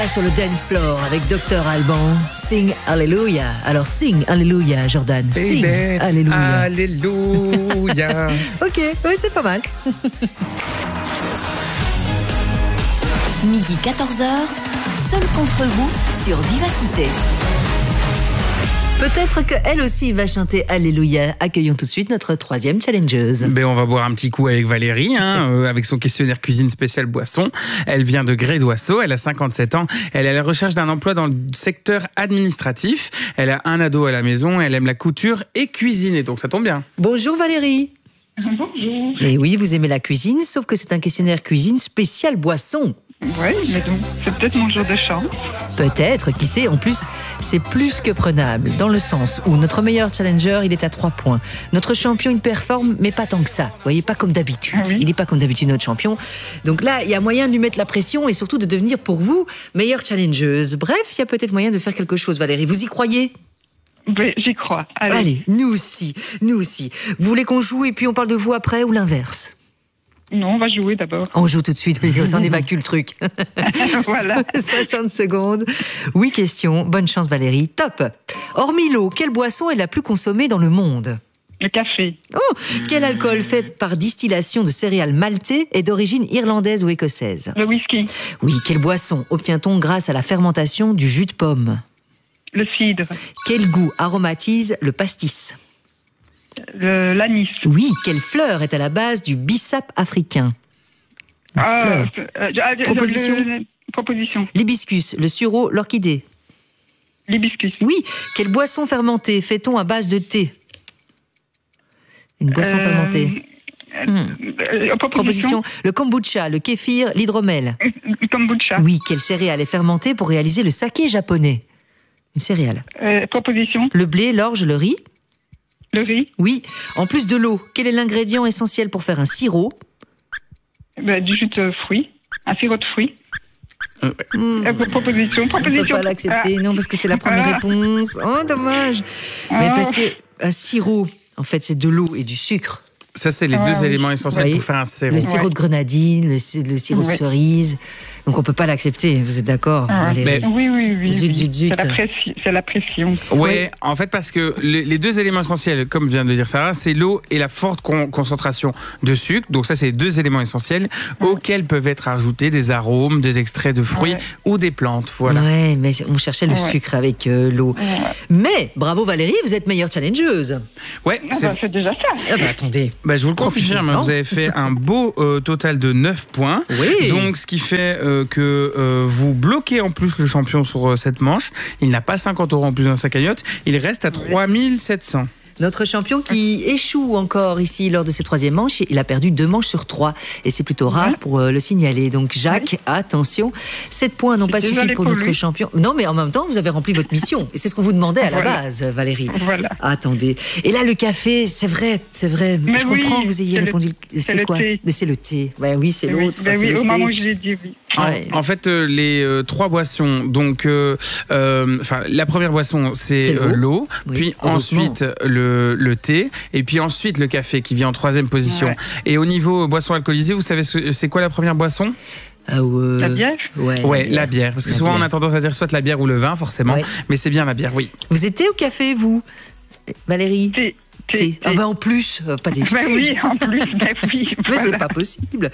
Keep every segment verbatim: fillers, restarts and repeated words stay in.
Sur le dance floor avec docteur Alban, Sing Alléluia. Alors sing Alléluia, Jordan. Sing Alléluia. Alléluia. Ok, oui, c'est pas mal. Midi quatorze heures, seul contre vous sur Vivacité. Peut-être qu'elle aussi va chanter Alléluia. Accueillons tout de suite notre troisième challengeuse. Ben, on va boire un petit coup avec Valérie, hein, euh, avec son questionnaire cuisine spéciale boisson. Elle vient de Gré-d'Oisseau, elle a cinquante-sept ans. Elle est à la recherche d'un emploi dans le secteur administratif. Elle a un ado à la maison, elle aime la couture et cuisiner, donc ça tombe bien. Bonjour Valérie. Bonjour. Et oui, vous aimez la cuisine, sauf que c'est un questionnaire cuisine spécial boisson. Oui, mais donc c'est peut-être mon jour de chance. Peut-être, qui sait, en plus, c'est plus que prenable, dans le sens où notre meilleur challenger, il est à trois points. Notre champion, il performe, mais pas tant que ça. Vous voyez, pas comme d'habitude. Ah oui. Il n'est pas comme d'habitude notre champion. Donc là, il y a moyen de lui mettre la pression et surtout de devenir, pour vous, meilleure challengeuse. Bref, il y a peut-être moyen de faire quelque chose, Valérie. Vous y croyez ? Oui, j'y crois. Allez. Allez, nous aussi, nous aussi. Vous voulez qu'on joue et puis on parle de vous après ou l'inverse ? Non, on va jouer d'abord. On joue tout de suite, oui, on évacue le truc. Voilà. soixante secondes. Oui, question. Bonne chance, Valérie. Top. Hormis l'eau, quelle boisson est la plus consommée dans le monde ? Le café. Oh, quel alcool fait par distillation de céréales maltais est d'origine irlandaise ou écossaise ? Le whisky. Oui, quelle boisson obtient-on grâce à la fermentation du jus de pomme ? Le cidre. Quel goût aromatise le pastis ? Le, l'anis. Oui, quelle fleur est à la base du bissap africain ? Une Ah, fleur. euh, ah, le- Proposition. le- le- proposition. L'hibiscus, le sureau, l'orchidée. L'hibiscus. Oui, quelle boisson fermentée fait-on à base de thé ? Une boisson Euh, fermentée. euh, Hmm. euh, proposition. Proposition, le kombucha, le kéfir, l'hydromel. Le kombucha. Oui, quelle céréale est fermentée pour réaliser le saké japonais ? Une céréale. Euh, proposition. Le blé, l'orge, le riz ? Le riz. Oui. En plus de l'eau, quel est l'ingrédient essentiel pour faire un sirop ? Ben, du jus de fruits. Un sirop de fruits. Hmm. Euh, proposition. On ne peut Proposition. pas l'accepter, non, parce que c'est la première Ah. réponse. Oh, dommage. Mais Ah. parce que un sirop, en fait, c'est de l'eau et du sucre. Ça, c'est les Ah, deux oui. éléments essentiels Oui. pour faire un sirop. Le sirop Ouais. de grenadine, le, ci- le sirop de Ouais. cerise. Donc on peut pas l'accepter, vous êtes d'accord, Ah, Valérie ? mais- Oui, oui, oui. Zut, oui. zut, zut. C'est la pression. C'est la pression. Ouais, en fait, parce que les, les deux éléments essentiels, comme vient de le dire Sarah, c'est l'eau et la forte con- concentration de sucre. Donc ça, c'est les deux éléments essentiels auxquels peuvent être ajoutés des arômes, des extraits de fruits Ouais. ou des plantes. Voilà. Ouais, mais on cherchait le Ouais. sucre avec euh, l'eau. Ouais. Mais, bravo Valérie, vous êtes meilleure challengeuse. Ouais, Ah, c'est- ben, c'est déjà ça. Ah bah attendez. bah, je vous le confirme, Profitez-en. vous avez fait un beau euh, total de neuf points. Oui. Donc, ce qui fait euh, que euh, vous bloquez en plus le champion sur euh, cette manche. Il n'a pas cinquante euros en plus dans sa cagnotte. Il reste à trois mille sept cents. Notre champion qui échoue encore ici lors de ses troisième manches, il a perdu deux manches sur trois. Et c'est plutôt rare pour euh, le signaler. Donc Jacques, attention, sept points n'ont Je pas suis suffi désolée pour pour notre lui. champion. Non, mais en même temps, vous avez rempli votre mission. Et c'est ce qu'on vous demandait à la Voilà. base, Valérie. Voilà. Attendez. Et là, le café, c'est vrai, c'est vrai. Mais je oui, comprends que vous ayez c'est le- répondu. c'est C'est le quoi thé. C'est le thé. Ouais, oui, c'est Oui, l'autre. ben c'est oui, le au thé. moment où je l'ai dit, oui. En, Ouais. en fait, euh, les euh, trois boissons, donc, euh, euh, enfin, la première boisson, c'est C'est l'eau. euh, l'eau, Oui, puis heureusement. ensuite le, le thé, et puis ensuite le café qui vient en troisième position. Ouais. Et au niveau euh, boisson alcoolisée, vous savez ce- c'est quoi la première boisson ? Ah, ouais. La bière. Ouais, Ouais, la bière. Parce que La souvent bière. on a tendance à dire soit la bière ou le vin, forcément, Ouais. mais c'est bien la bière, oui. Vous étiez au café, vous, Valérie ? Thé. Thé. Thé. thé. Ah ben en plus, euh, pas d'excuses. Ben oui, en plus, ben oui. Mais voilà. c'est pas possible.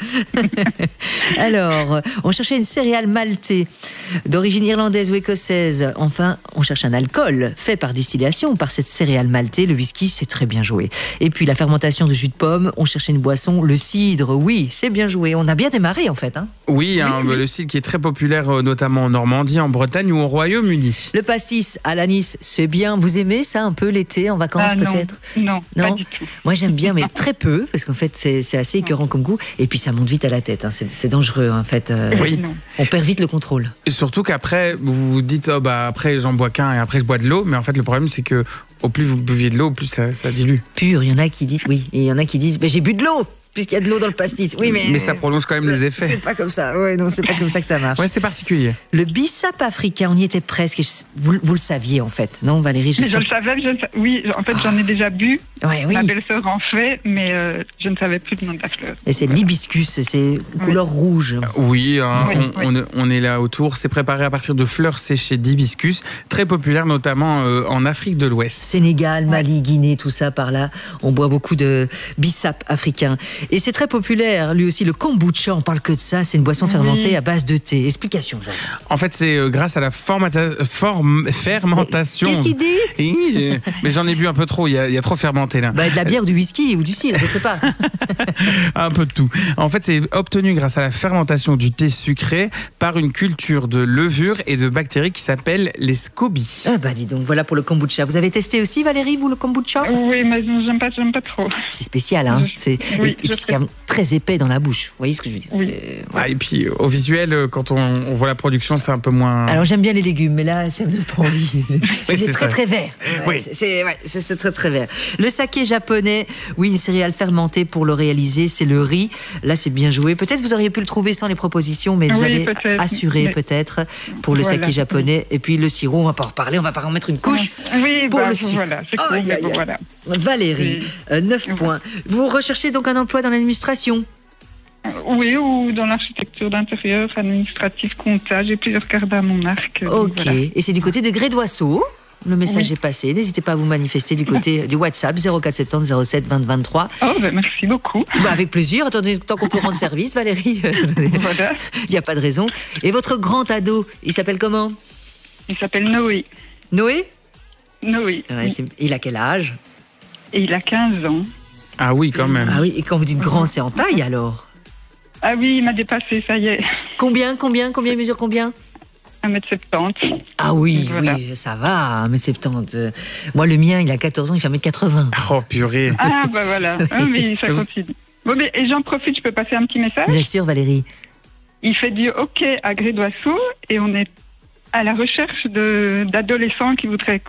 Alors, on cherchait une céréale maltais d'origine irlandaise ou écossaise. Enfin, on cherche un alcool fait par distillation par cette céréale maltais. Le whisky, c'est très bien joué. Et puis la fermentation de jus de pomme, on cherchait une boisson, le cidre. Oui, c'est bien joué. On a bien démarré en fait. Hein. Oui, hein, le cidre qui est très populaire, euh, notamment en Normandie, en Bretagne ou au Royaume-Uni. Le pastis à l'anis, c'est bien. Vous aimez ça un peu l'été en vacances Ah, non. peut-être? Non, Non. pas du tout. Moi j'aime bien, mais très peu, parce qu'en fait c'est c'est assez écœurant comme goût. Et puis ça monte vite à la tête. Hein. C'est c'est dangereux en fait. Euh, Oui. Non. On perd vite le contrôle. Et surtout qu'après, vous vous dites, oh, bah, après j'en bois qu'un et après je bois de l'eau, mais en fait le problème c'est que au plus vous buviez de l'eau, au plus ça, ça dilue. Pur, il y en a qui disent oui, et il y en a qui disent, mais j'ai bu de l'eau. puisqu'il y a de l'eau dans le pastis. Oui, mais... Mais ça prolonge quand même les effets. C'est pas comme ça. Ouais, non, c'est pas comme ça que ça marche. Ouais, c'est particulier. Le bissap africain, on y était presque. Vous, vous le saviez, en fait. Non, Valérie, je, Mais je sens... le savais, je le sa- oui, en fait, j'en ai déjà bu. Ouais, oui. Ma belle-sœur en fait, mais euh, je ne savais plus le nom de la fleur. Et c'est l'hibiscus, c'est couleur rouge. Oui, hein, Oui, on, oui. on, on est là autour. C'est préparé à partir de fleurs séchées d'hibiscus, très populaire notamment euh, en Afrique de l'Ouest. Sénégal, Mali, Guinée, tout ça par là. On boit beaucoup de bissap africain. Et c'est très populaire, lui aussi, le kombucha, on parle que de ça. C'est une boisson fermentée à base de thé. Explication, Jean. En fait, c'est euh, grâce à la formata- form- fermentation. Qu'est-ce qu'il dit? Oui, euh, mais j'en ai bu un peu trop, il y a, il y a trop fermenté là. Bah, de la bière, du whisky ou du cidre, je sais pas. Un peu de tout. En fait, c'est obtenu grâce à la fermentation du thé sucré par une culture de levure et de bactéries qui s'appelle les scobies. Ah bah dis donc, voilà pour le kombucha. Vous avez testé aussi, Valérie, vous, le kombucha? Oui, mais j'aime pas, j'aime pas trop. C'est spécial, hein. C'est Oui, et puis je c'est quand même très épais dans la bouche. Vous voyez ce que je veux dire? Oui. C'est- Ah, et puis euh, au visuel, euh, quand on, on voit la production, c'est un peu moins. Alors j'aime bien les légumes, mais là, ça me donne pas envie. Oui, c'est c'est très ça. très vert. Ouais, Oui. c'est- C'est ouais, c'est- c'est très très vert. Le saké japonais, oui, une céréale fermentée pour le réaliser, c'est le riz. Là, c'est bien joué. Peut-être vous auriez pu le trouver sans les propositions, mais vous Oui, avez peut-être. assuré Mais- peut-être pour le Voilà. saké japonais. Et puis le sirop, on va pas en reparler, on va pas en mettre une couche. Oui, Pour bah, le sucre. voilà, c'est cool, Aïe, mais aïe, bon, aïe. voilà. Valérie, Oui. euh, neuf points. Vous recherchez donc un emploi dans l'administration? Oui, ou dans l'architecture d'intérieur, administratif, compta, j'ai plusieurs cartes à mon arc. euh, Ok. voilà. Et c'est du côté de Grédoisseau. Le message Oui. est passé. N'hésitez pas à vous manifester du côté du WhatsApp zéro quatre sept zéro zéro sept vingt vingt-trois. Oh, ben merci beaucoup. Bah, avec plaisir. Attendez, tant qu'on peut rendre service, Valérie. Voilà. Il n'y a pas de raison. Et votre grand ado, il s'appelle comment? Il s'appelle Noé. Noé? Noé. Ouais, Oui. c'est- Il a quel âge? Et il a quinze ans. Ah oui, quand même. Ah oui, et quand vous dites grand, c'est en taille alors? Ah oui, il m'a dépassé, ça y est. Combien, combien, combien il mesure combien? un mètre soixante-dix. Ah oui, Voilà. oui, ça va, un mètre soixante-dix. Moi, le mien, il a quatorze ans, il fait un mètre quatre-vingts. Oh purée. Ah, bah voilà. Ah, mais ça continue. Bon, mais, et j'en profite, je peux passer un petit message. Bien sûr, Valérie. Il fait du hockey à Grédoisseau et on est à la recherche de, d'adolescents qui voudraient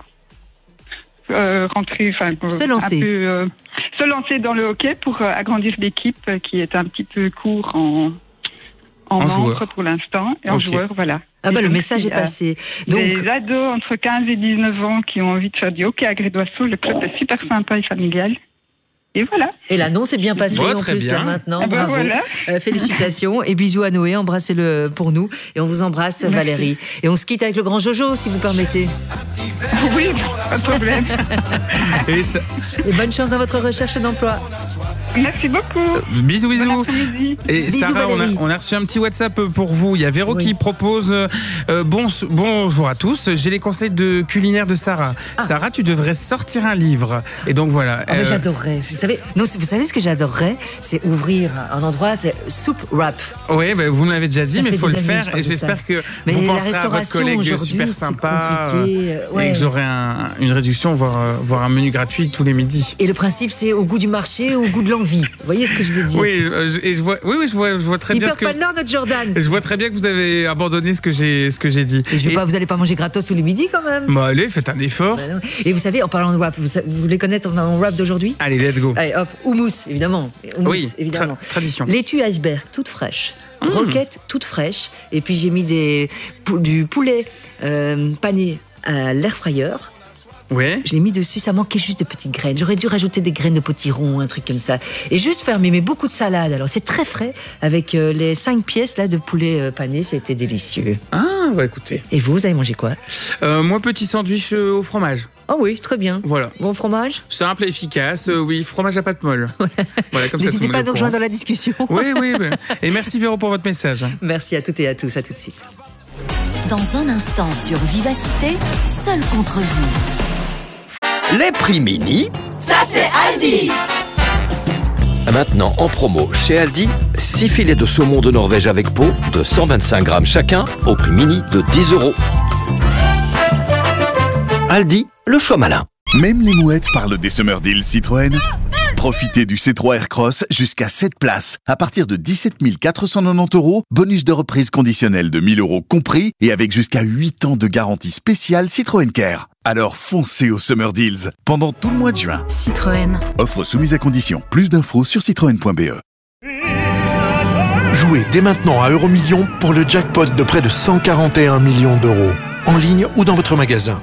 euh, rentrer, enfin, Se un lancer. peu, euh, se lancer dans le hockey pour euh, agrandir l'équipe euh, qui est un petit peu court en, en, En membres joueurs. pour l'instant et en Ok. joueurs, voilà. Ah bah Et le donc, message il est y a passé. Donc, Des ados entre quinze et dix-neuf ans qui ont envie de faire du hockey à Grédoisseau, le club est super sympa et familial. Et voilà. et l'annonce est bien passée Ouais, en très plus bien. là maintenant. Ah bah Bravo. voilà. Euh, félicitations et bisous à Noé. Embrassez-le pour nous et on vous embrasse, Merci. Valérie. Et on se quitte avec le grand Jojo, si vous permettez. Oui, pas de problème. Et ça- Et bonne chance dans votre recherche d'emploi. Merci beaucoup. Bisous, Bon bisous. après-midi. Et Bisous, Sarah, on a, Valérie. on a reçu un petit WhatsApp pour vous. Il y a Véro Oui. qui propose euh, euh, bon, bonjour à tous. J'ai les conseils de culinaire de Sarah. Sarah, tu devrais sortir un livre. Et donc voilà. Ah, mais euh, j'adorerais. Vous savez, non, vous savez ce que j'adorerais, c'est ouvrir un endroit, c'est soup wrap. Oui, bah, vous me l'avez déjà dit, Ça mais fait il faut des le années, faire. je parle Et de j'espère ça. que Mais vous la penserez à votre restauration, collègue aujourd'hui, super c'est sympa compliqué, euh, ouais. et que j'aurai un- une réduction, voire, euh, voire un menu gratuit tous les midis. Et le principe, c'est au goût du marché, au goût de l'envie. Vous voyez ce que je veux dire? Oui, euh, je- et je vois, oui, oui, je vois, je vois très Il bien perd ce que. pas le nord, notre Jordan. Je vois très bien que vous avez abandonné ce que j'ai, ce que j'ai dit. Et je vais Et- pas, vous allez pas manger gratos tous les midis quand même. Bah, allez, faites un effort. Bah non. Et vous savez, en parlant de wrap, vous, sa- vous voulez connaître mon wrap d'aujourd'hui? Allez, let's go. Allez, hop, houmous, évidemment. Houmous, Oui, évidemment. tra- tradition. Laitue iceberg, toute fraîche. Roquette, toute fraîche. Et puis j'ai mis des, pou- du poulet euh, pané à l'air fryer. Ouais. Je l'ai mis dessus, ça manquait juste de petites graines. J'aurais dû rajouter des graines de potiron, un truc comme ça. Et juste faire, mais, mais beaucoup de salade. Alors c'est très frais, avec euh, les cinq pièces là de poulet euh, pané, c'était délicieux. Ah, bah écoutez. Et vous, vous avez mangé quoi? Euh, moi, petit sandwich euh, au fromage. Oh oui, très bien. Voilà. Bon fromage? Simple et efficace. euh, oui, fromage à pâte molle. Voilà, comme ça, tout N'hésitez le monde pas à est nous au rejoindre dans courant. la discussion. Oui, oui. bah. Et merci Véro pour votre message. Merci à toutes et à tous, à tout de suite. Dans un instant sur Vivacité, seul contre vous. Les prix mini. Ça c'est Aldi. Maintenant en promo chez Aldi, six filets de saumon de Norvège avec peau de cent vingt-cinq grammes chacun au prix mini de dix euros. Aldi, le choix malin. Même les mouettes parlent des Summer Deals Citroën. Profitez du C trois Aircross jusqu'à sept places à partir de dix-sept mille quatre cent quatre-vingt-dix euros, bonus de reprise conditionnel de mille euros compris et avec jusqu'à huit ans de garantie spéciale Citroën Care. Alors foncez aux Summer Deals pendant tout le mois de juin. Citroën. Offre soumise à condition. Plus d'infos sur citroën point b e. Jouez dès maintenant à Euromillions pour le jackpot de près de cent quarante et un millions d'euros. En ligne ou dans votre magasin.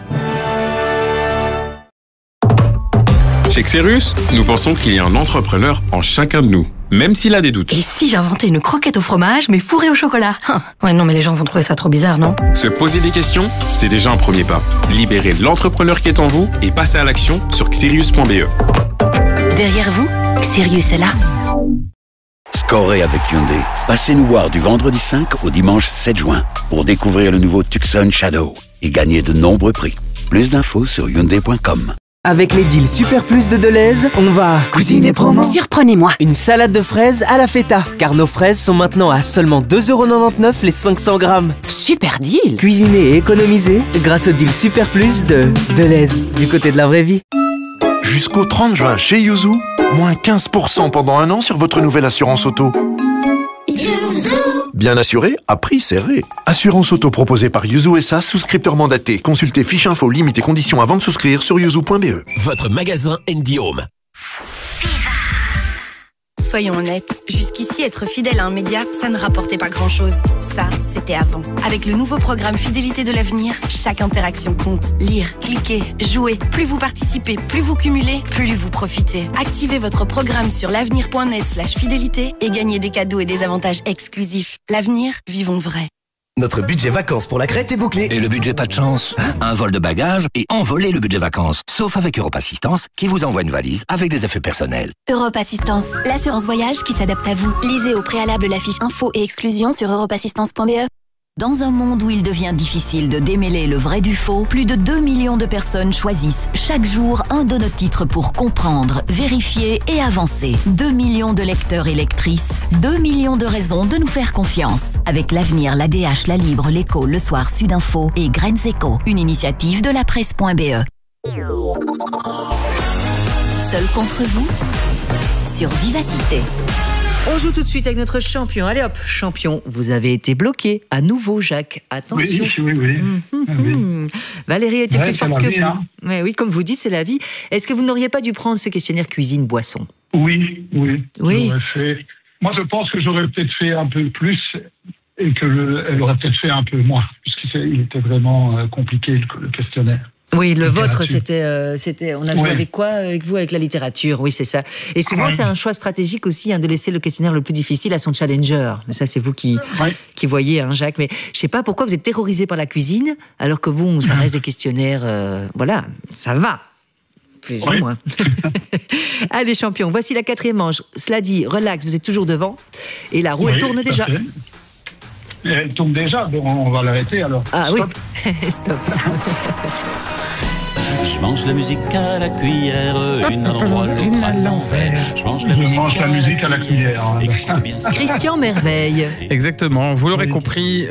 Chez Xerus, nous pensons qu'il y a un entrepreneur en chacun de nous, même s'il a des doutes. Et si j'inventais une croquette au fromage, mais fourrée au chocolat? Hum. Ouais, non, mais les gens vont trouver ça trop bizarre, non? Se poser des questions, c'est déjà un premier pas. Libérez l'entrepreneur qui est en vous et passez à l'action sur xerius point b e. Derrière vous, Sirius est là. Scorez avec Hyundai. Passez nous voir du vendredi cinq au dimanche sept juin pour découvrir le nouveau Tucson Shadow et gagner de nombreux prix. Plus d'infos sur hyundai point com. Avec les deals Super Plus de Deleuze, on va cuisiner promo. Surprenez-moi. Une salade de fraises à la feta, car nos fraises sont maintenant à seulement deux euros quatre-vingt-dix-neuf les cinq cents grammes. Super deal. Cuisiner et économiser grâce au deal Super Plus de Deleuze, du côté de la vraie vie. Jusqu'au trente juin chez Yuzu, moins quinze pour cent pendant un an sur votre nouvelle assurance auto. Bien assuré, à prix serré. Assurance auto proposée par Yuzu S A, souscripteur mandaté. Consultez fiche info, limites et conditions avant de souscrire sur yuzu point b e. Votre magasin Andy Home. Soyons honnêtes, jusqu'ici être fidèle à un média, ça ne rapportait pas grand-chose. Ça, c'était avant. Avec le nouveau programme Fidélité de l'avenir, chaque interaction compte. Lire, cliquer, jouer. Plus vous participez, plus vous cumulez, plus vous profitez. Activez votre programme sur l'avenir point net slash fidélité et gagnez des cadeaux et des avantages exclusifs. L'avenir, vivons vrai. Notre budget vacances pour la Crète est bouclé. Et le budget pas de chance? Un vol de bagages et envoler le budget vacances. Sauf avec Europe Assistance, qui vous envoie une valise avec des effets personnels. Europe Assistance, l'assurance voyage qui s'adapte à vous. Lisez au préalable la fiche info et exclusion sur europe assistance point b e. Dans un monde où il devient difficile de démêler le vrai du faux, plus de deux millions de personnes choisissent chaque jour un de nos titres pour comprendre, vérifier et avancer. deux millions de lecteurs et lectrices, deux millions de raisons de nous faire confiance. Avec l'Avenir, l'A D H, La Libre, l'Écho, Le Soir, Sudinfo et Graines Éco, une initiative de la presse point b e. Seul contre vous, sur Vivacité. On joue tout de suite avec notre champion. Allez hop, champion, vous avez été bloqué. À nouveau, Jacques. Attention. Oui, oui, oui. Mmh, ah, oui. Mmh. Valérie était ouais, plus forte vie, que vous. Hein. Ouais, oui, comme vous dites, c'est la vie. Est-ce que vous n'auriez pas dû prendre ce questionnaire cuisine-boisson? Oui, oui. Oui. Fait... Moi, je pense que j'aurais peut-être fait un peu plus et qu'elle aurait peut-être fait un peu moins, puisqu'il était vraiment euh, compliqué, le, le questionnaire. Oui, le vôtre, c'était, euh, c'était, on a joué oui. avec quoi avec vous? Avec la littérature, oui, c'est ça. Et souvent, oui. c'est un choix stratégique aussi hein, de laisser le questionnaire le plus difficile à son challenger. Mais ça, c'est vous qui, oui. qui voyez, hein, Jacques. Mais je sais pas pourquoi vous êtes terrorisé par la cuisine, alors que bon, ça reste des questionnaires, euh, voilà, ça va. Plus ou moins. Allez, champion, voici la quatrième manche. Cela dit, relax, vous êtes toujours devant. Et la roue, oui, elle tourne déjà. Fait. Elle tourne déjà, donc on va l'arrêter alors. Ah Stop. oui, stop. Je mange la musique à la cuillère, une à l'endroit, l'autre à l'envers. Je mange la musique, Je mange la musique à la cuillère. Christian Merveille. Exactement, vous l'aurez oui. compris.